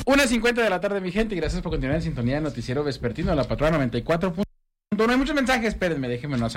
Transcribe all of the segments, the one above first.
1:50 de la tarde, mi gente, y gracias por continuar en sintonía del noticiero vespertino de la Patrona 94. No hay muchos mensajes, espérenme, déjenme no hacer.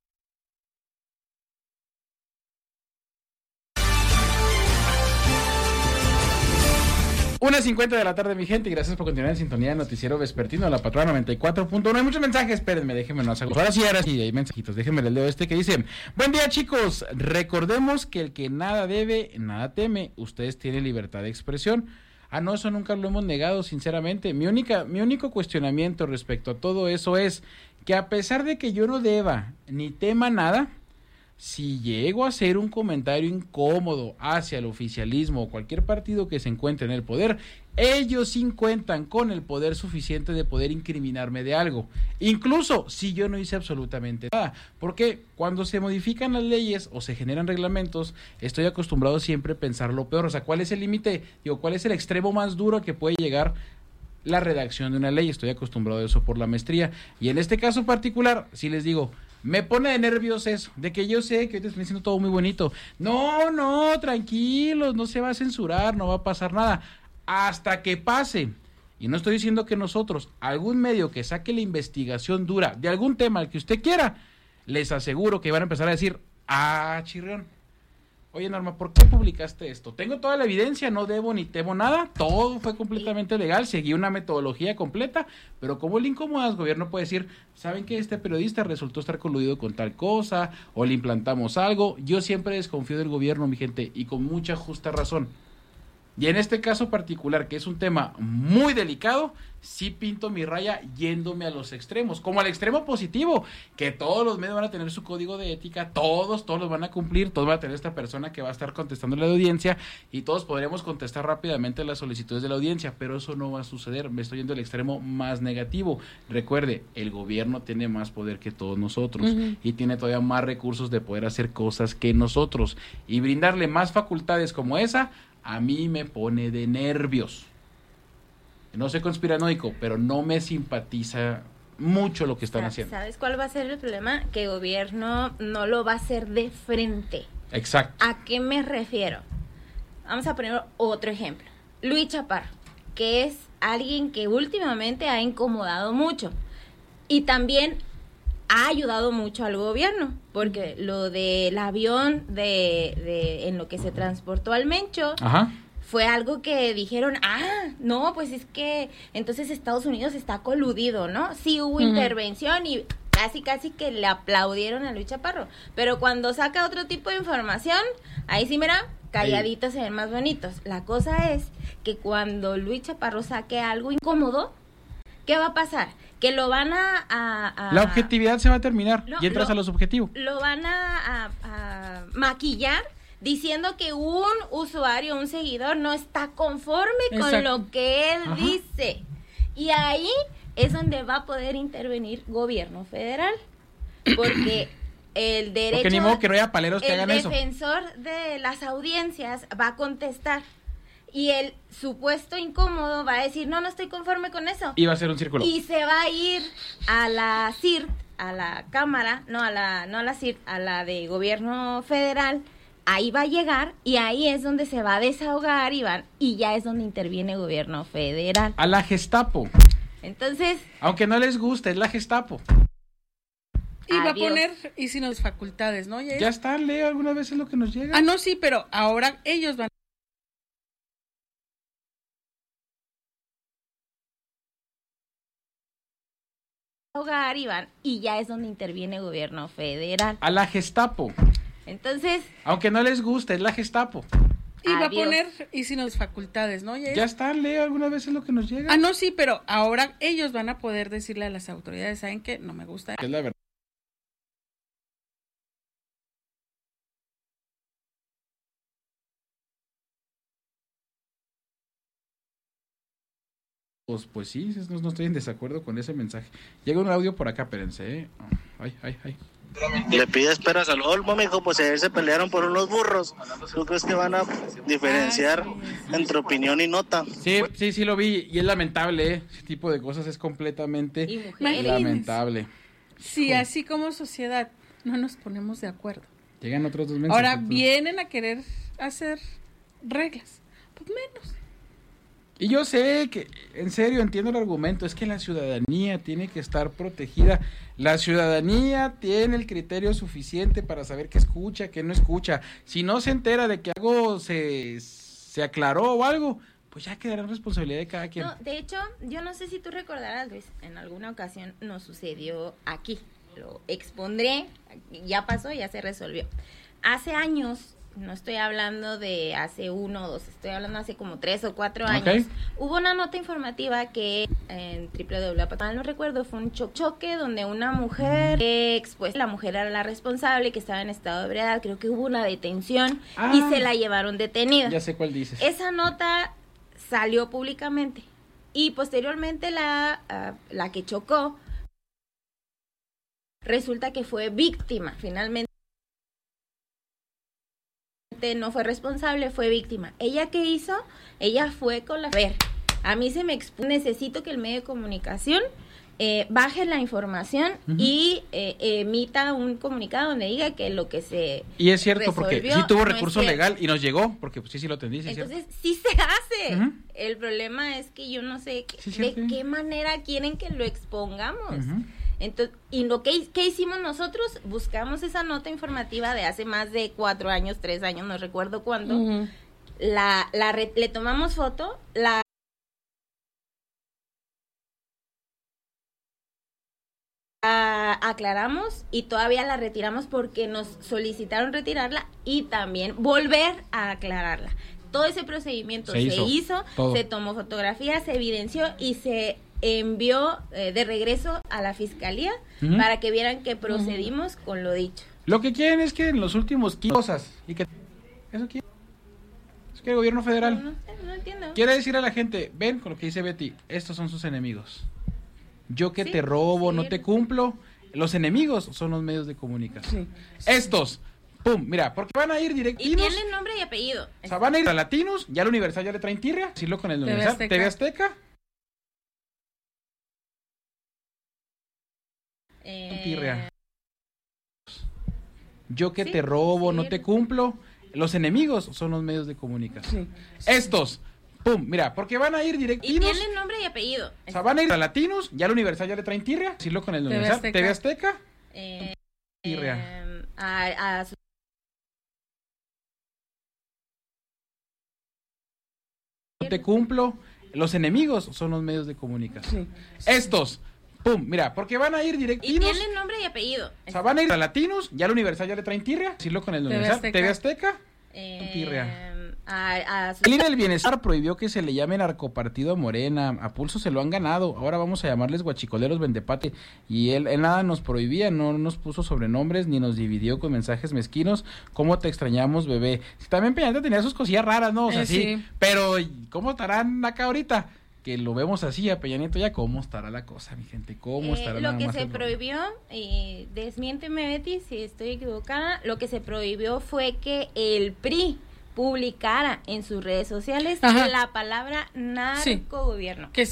1:50 de la tarde, mi gente, y gracias por continuar en sintonía del noticiero vespertino de la Patrona 94. No hay muchos mensajes, espérenme, déjenme no hacer. Ahora sí, hay mensajitos, déjenme les leo que dice: buen día, chicos, recordemos que el que nada debe, nada teme. Ustedes tienen libertad de expresión. No, eso nunca lo hemos negado, sinceramente. Mi único cuestionamiento respecto a todo eso es que, a pesar de que yo no deba ni tema nada, si llego a hacer un comentario incómodo hacia el oficialismo o cualquier partido que se encuentre en el poder, ellos sí cuentan con el poder suficiente de poder incriminarme de algo, incluso si yo no hice absolutamente nada, porque cuando se modifican las leyes o se generan reglamentos, estoy acostumbrado siempre a pensar lo peor. O sea, ¿cuál es el límite? ¿Cuál es el extremo más duro que puede llegar la redacción de una ley? Estoy acostumbrado a eso por la maestría, y en este caso particular, si les digo, me pone de nervios eso, de que yo sé que ahorita estoy diciendo todo muy bonito. No, tranquilos, no se va a censurar, no va a pasar nada, hasta que pase. Y no estoy diciendo que nosotros, algún medio que saque la investigación dura de algún tema al que usted quiera, les aseguro que van a empezar a decir: chirrión, oye, Norma, ¿por qué publicaste esto? Tengo toda la evidencia, no debo ni temo nada, todo fue completamente legal, seguí una metodología completa, pero como el incómodo gobierno puede decir: ¿saben qué? Este periodista resultó estar coludido con tal cosa, o le implantamos algo. Yo siempre desconfío del gobierno, mi gente, y con mucha justa razón. Y en este caso particular, que es un tema muy delicado, sí pinto mi raya yéndome a los extremos, como al extremo positivo, que todos los medios van a tener su código de ética, todos los van a cumplir, todos van a tener esta persona que va a estar contestando la audiencia, y todos podremos contestar rápidamente las solicitudes de la audiencia, pero eso no va a suceder. Me estoy yendo al extremo más negativo. Recuerde, el gobierno tiene más poder que todos nosotros, y tiene todavía más recursos de poder hacer cosas que nosotros, y brindarle más facultades como esa, a mí me pone de nervios. No soy conspiranoico, pero no me simpatiza mucho lo que están haciendo. ¿Sabes cuál va a ser el problema? Que el gobierno no lo va a hacer de frente. Exacto. ¿A qué me refiero? Vamos a poner otro ejemplo. Luis Chaparro, que es alguien que últimamente ha incomodado mucho y también ha ayudado mucho al gobierno, porque lo del avión en lo que se transportó al Mencho, fue algo que dijeron: no, pues es que entonces Estados Unidos está coludido, ¿no? Sí hubo intervención, y casi que le aplaudieron a Luis Chaparro, pero cuando saca otro tipo de información, ahí sí, mira, calladitos se ven más bonitos. La cosa es que cuando Luis Chaparro saque algo incómodo, ¿qué va a pasar? Que lo van la objetividad se va a terminar, y entras a los objetivos. Lo van a maquillar diciendo que un usuario, un seguidor, no está conforme con lo que él dice. Y ahí es donde va a poder intervenir gobierno federal, porque el derecho... Porque ni modo que no haya paleros que hagan eso. El defensor de las audiencias va a contestar, y el supuesto incómodo va a decir: no estoy conforme con eso. Y va a ser un círculo. Y se va a ir a la CIRT, a la Cámara, no a la CIRT, a la de Gobierno Federal. Ahí va a llegar, y ahí es donde se va a desahogar, y ya es donde interviene el Gobierno Federal. A la Gestapo. Entonces... aunque no les guste, es la Gestapo. Y va a poner, y sin las facultades, ¿no? Ya está, Leo, algunas veces lo que nos llega. No, sí, pero ahora ellos van hogar, y ya es donde interviene el gobierno federal. A la Gestapo. Entonces... aunque no les guste, es la Gestapo. Y va a poner, y sin las facultades, ¿no? Ya está, Leo, algunas veces lo que nos llega. No, sí, pero ahora ellos van a poder decirle a las autoridades: ¿saben qué? No me gusta. Es la verdad. Pues sí, no estoy en desacuerdo con ese mensaje. Llega un audio por acá, espérense, Ay. Le pides peras al olmo, mijo, pues ayer se pelearon por unos burros. ¿Tú crees que van a diferenciar entre opinión y nota? Sí lo vi, y es lamentable, Ese tipo de cosas es completamente lamentable. Sí, así como sociedad no nos ponemos de acuerdo. Llegan otros dos mensajes. Ahora vienen a querer hacer reglas, pues menos. Y yo sé que, en serio, entiendo el argumento, es que la ciudadanía tiene que estar protegida. La ciudadanía tiene el criterio suficiente para saber qué escucha, qué no escucha. Si no se entera de que algo se aclaró o algo, pues ya quedará en responsabilidad de cada quien. No, de hecho, yo no sé si tú recordarás, Luis, en alguna ocasión nos sucedió aquí. Lo expondré, ya pasó, ya se resolvió. Hace años, no estoy hablando de hace 1 o 2, estoy hablando hace como 3 o 4 años. Okay. Hubo una nota informativa que en www, no recuerdo, fue un choque donde una mujer expuesta, la mujer era la responsable, que estaba en estado de ebriedad, creo que hubo una detención y se la llevaron detenida. Ya sé cuál dices. Esa nota salió públicamente y posteriormente la que chocó resulta que fue víctima, finalmente no fue responsable, fue víctima. ¿Ella qué hizo? Ella fue con la... A ver, a mí se me necesito que el medio de comunicación baje la información y emita un comunicado donde diga que lo que se Y es cierto, porque sí tuvo recurso es legal y nos llegó, porque pues, sí lo entendí, sí. Entonces, sí se hace. El problema es que yo no sé de qué manera quieren que lo expongamos. Entonces, y ¿qué hicimos nosotros? Buscamos esa nota informativa de hace más de 4 años, 3 años, no recuerdo cuándo. Le tomamos foto, la aclaramos y todavía la retiramos porque nos solicitaron retirarla y también volver a aclararla. Todo ese procedimiento se hizo se tomó fotografía, se evidenció y se envió de regreso a la fiscalía para que vieran que procedimos con lo dicho. Lo que quieren es que en los últimos 15 cosas y que eso quiere. Es que el gobierno federal no entiendo. Quiere decir a la gente, ven con lo que dice Betty, estos son sus enemigos. Yo que te robo, no te cumplo. Los enemigos son los medios de comunicación. Estos, pum, mira, porque van a ir directivos. Y tienen nombre y apellido. O sea, van a ir a Latinos, ya el Universal ya le traen tirria, decirlo con el Universal, TV Azteca. Tirria. Yo que te robo, no te cumplo. Los enemigos son los medios de comunicación. Estos, pum, mira, porque van a ir directivos. Y tienen nombre y apellido. O sea, van a ir a Latinos, ya el Universal ya le traen tirria, decirlo con el Universal, TV Azteca. Tirria. No te cumplo. Los enemigos son los medios de comunicación. Estos, pum, mira, porque van a ir directivos. Y tienen nombre y apellido. O sea, van a ir a Latinos, ya el Universal ya le traen tirria, decirlo con el Universal, TV Azteca. Tirria. El INE del Bienestar prohibió que se le llame narcopartido a Morena, a pulso se lo han ganado, ahora vamos a llamarles guachicoleros vendepate, y él nada nos prohibía, no nos puso sobrenombres, ni nos dividió con mensajes mezquinos, ¿cómo te extrañamos, bebé? También Peña Nieto tenía sus cosillas raras, ¿no? O sea, sí, pero ¿cómo estarán acá ahorita? Que lo vemos así a Peña Nieto, ya cómo estará la cosa, mi gente, cómo estará lo que se prohibió, desmiénteme Betty si estoy equivocada, lo que se prohibió fue que el PRI publicara en sus redes sociales la palabra narcogobierno. Que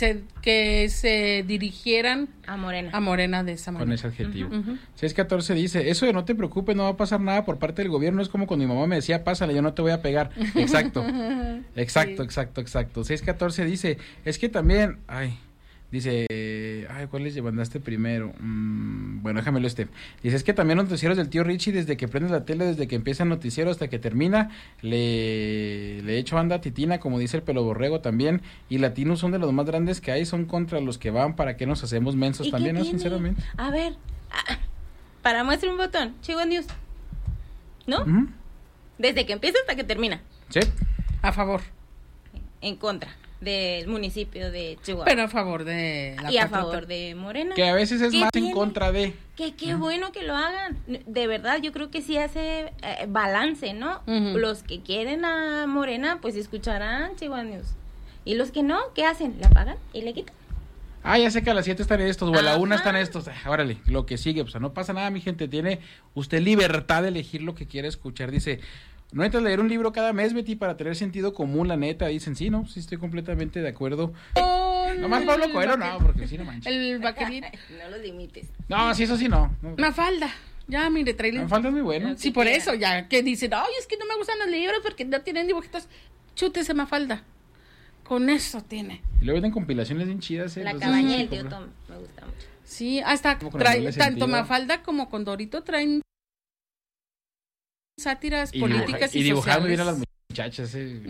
se dirigieran a Morena de esa manera. Con ese adjetivo. 614 dice, eso de no te preocupes, no va a pasar nada por parte del gobierno, es como cuando mi mamá me decía, pásale, yo no te voy a pegar. Exacto. Exacto. 614 dice, es que también, dice, ¿cuál les mandaste primero? Bueno, déjamelo Dice, es que también los noticieros del tío Richie, desde que prendes la tele, desde que empieza el noticiero hasta que termina, le echo banda a Titina, como dice el Pelo Borrego también, y Latinos son de los más grandes que hay, son contra los que van, ¿para qué nos hacemos mensos también, no? Sinceramente. A ver, para muestra un botón, Chihuahua News, ¿no? Desde que empieza hasta que termina. Sí. A favor. En contra del municipio de Chihuahua. Pero a favor de la y a favor de Morena. Que a veces es más en contra de. Que qué bueno que lo hagan. De verdad, yo creo que sí hace balance, ¿no? Los que quieren a Morena, pues escucharán Chihuahua News. Y los que no, ¿qué hacen? La pagan y le quitan. Ya sé que a las 7 están estos, o a la 1 están estos. Órale, lo que sigue, pues no pasa nada, mi gente. Tiene usted libertad de elegir lo que quiere escuchar. Dice, no necesitas leer un libro cada mes, Betty, para tener sentido común, la neta. Dicen, sí, ¿no? Sí, estoy completamente de acuerdo. Nomás Pablo Coelho, no, porque sí, no manches. El vaquerito. No lo limites. No, sí, eso sí, no. Mafalda. Ya, mire, tráele. Mafalda es muy bueno. Sí, por eso, ya, que dicen, ay, es que no me gustan los libros porque no tienen dibujitos. Chútese Mafalda. Con eso tiene. Y luego venden compilaciones bien chidas. La Los cabaña de- del tío Tom me gusta mucho. Sí, hasta Como con el doble tanto sentido. Mafalda como Condorito traen sátiras y políticas y dibujando bien a sociales. las muchachas.